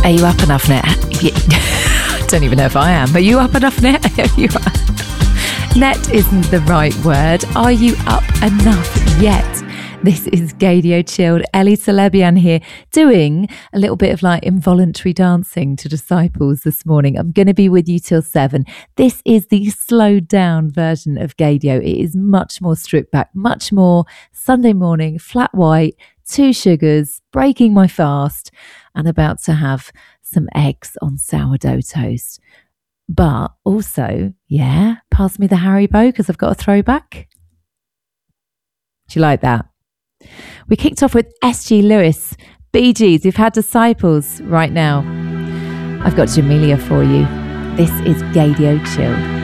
Are you up enough, Net? I don't even know if I am. Are you up enough, Net? You are. Net isn't the right word. Are you up enough yet? This is Gaydio Chilled. Ellie Celebian here, doing a little bit of like involuntary dancing to Disciples this morning. I'm going to be with you till 7. This is the slowed down version of Gaydio. It is much more stripped back, much more Sunday morning, flat white, 2 sugars, breaking my fast, and about to have some eggs on sourdough toast. But also, pass me the Haribo because I've got a throwback. Do you like that? We kicked off with SG Lewis, Bee Gees. We've had Disciples right now. I've got Jamelia for you. This is Gaydio Chilled.